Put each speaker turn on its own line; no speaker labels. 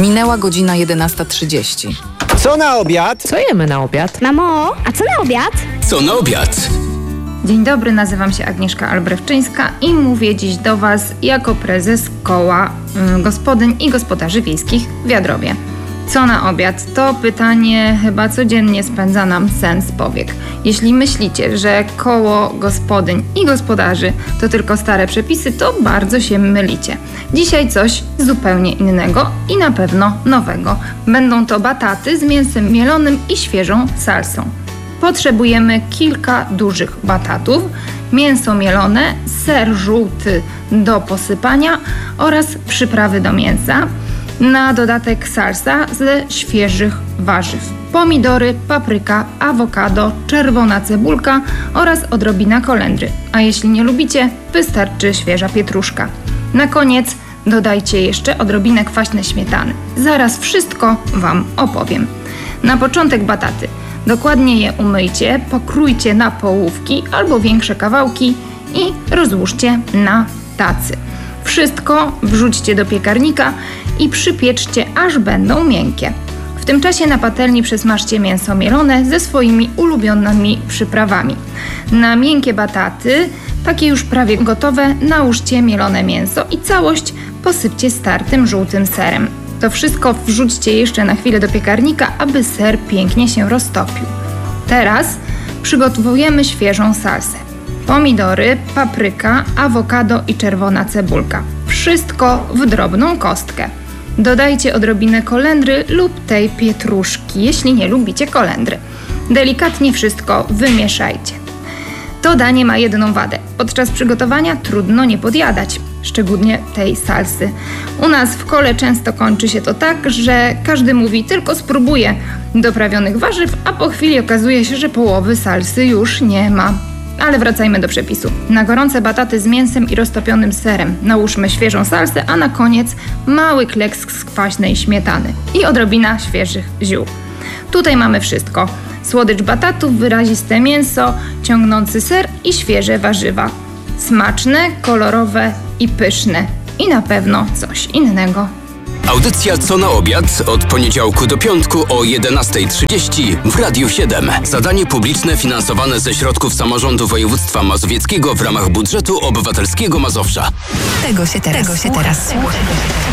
Minęła godzina 11:30.
Co na obiad?
Co jemy na obiad?
Mamo, a co na obiad?
Co na obiad?
Dzień dobry, nazywam się Agnieszka Albrechczyńska i mówię dziś do Was jako prezes Koła Gospodyń i Gospodarzy Wiejskich w Jadrowie. Co na obiad? To pytanie chyba codziennie spędza nam sen z powiek. Jeśli myślicie, że Koło Gospodyń i Gospodarzy to tylko stare przepisy, to bardzo się mylicie. Dzisiaj coś zupełnie innego i na pewno nowego. Będą to bataty z mięsem mielonym i świeżą salsą. Potrzebujemy kilka dużych batatów, mięso mielone, ser żółty do posypania oraz przyprawy do mięsa. Na dodatek salsa ze świeżych warzyw. Pomidory, papryka, awokado, czerwona cebulka oraz odrobina kolendry. A jeśli nie lubicie, wystarczy świeża pietruszka. Na koniec dodajcie jeszcze odrobinę kwaśnej śmietany. Zaraz wszystko Wam opowiem. Na początek bataty. Dokładnie je umyjcie, pokrójcie na połówki albo większe kawałki i rozłóżcie na tacy. Wszystko wrzućcie do piekarnika i przypieczcie, aż będą miękkie. W tym czasie na patelni przesmażcie mięso mielone ze swoimi ulubionymi przyprawami. Na miękkie bataty, takie już prawie gotowe, nałóżcie mielone mięso i całość posypcie startym żółtym serem. To wszystko wrzućcie jeszcze na chwilę do piekarnika, aby ser pięknie się roztopił. Teraz przygotowujemy świeżą salsę. Pomidory, papryka, awokado i czerwona cebulka. Wszystko w drobną kostkę. Dodajcie odrobinę kolendry lub tej pietruszki, jeśli nie lubicie kolendry. Delikatnie wszystko wymieszajcie. To danie ma jedną wadę. Podczas przygotowania trudno nie podjadać, szczególnie tej salsy. U nas w kole często kończy się to tak, że każdy mówi tylko spróbuję doprawionych warzyw, a po chwili okazuje się, że połowy salsy już nie ma. Ale wracajmy do przepisu. Na gorące bataty z mięsem i roztopionym serem nałóżmy świeżą salsę, a na koniec mały kleks z kwaśnej śmietany i odrobina świeżych ziół. Tutaj mamy wszystko. Słodycz batatów, wyraziste mięso, ciągnący ser i świeże warzywa. Smaczne, kolorowe i pyszne. I na pewno coś innego.
Audycja Co na obiad od poniedziałku do piątku o 11:30 w Radiu 7. Zadanie publiczne finansowane ze środków samorządu województwa mazowieckiego w ramach budżetu obywatelskiego Mazowsza.
Tego się teraz słucha.